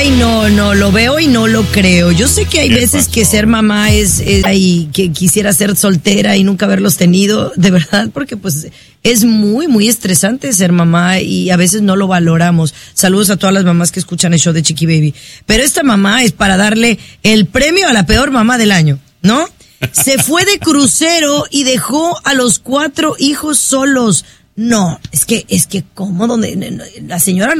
Ay, no, lo veo y no lo creo. Yo sé que hay veces que ser mamá es y que quisiera ser soltera y nunca haberlos tenido, de verdad, porque pues es muy, muy estresante ser mamá y a veces no lo valoramos. Saludos a todas las mamás que escuchan el show de Chiqui Baby. Pero esta mamá es para darle el premio a la peor mamá del año, ¿no? Se fue de crucero y dejó a los 4 hijos solos. No, es que, ¿cómo? Donde la señora